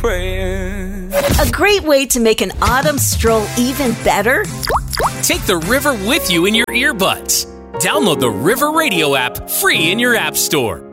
praying. A great way to make an autumn stroll even better? Take the river with you in your earbuds. Download the River Radio app free in your app store.